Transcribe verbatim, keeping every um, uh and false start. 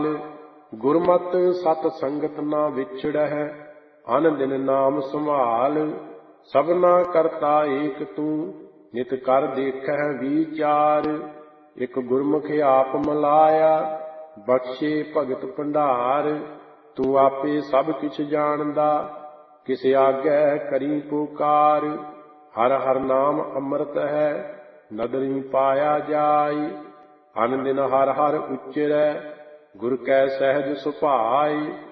ਗੁਰਮਤਿ ਸਤ ਸੰਗਤ ਨਾ ਵਿਛੜਹਿ, ਅਨ ਦਿਨ ਨਾਮ ਸੰਭਾਲ। ਸਭਨਾ ਕਰਤਾ ਏਕ ਤੂੰ, ਨਿਤ ਕਰ ਦੇਖਹਿ ਵਿਚਾਰ। ਇਕ ਗੁਰਮੁਖ ਆਪ ਮਿਲਾਇਆ, ਬਖਸ਼ੇ ਭਗਤ ਭੰਡਾਰ। ਤੂੰ ਆਪੇ ਸਭ ਕਿਛ ਜਾਣਦਾ, ਕਿਸ ਆਗੈ ਕਰੀ ਪੁਕਾਰ। ਹਰ ਹਰ ਨਾਮ ਅੰਮ੍ਰਿਤ ਹੈ, ਨਦਰੀ ਪਾਇਆ ਜਾਈ। ਅਨ ਦਿਨ ਹਰ ਹਰ ਉਚਰੈ, ਗੁਰ ਕੈ ਸਹਿਜ ਸੁਭਾਈ।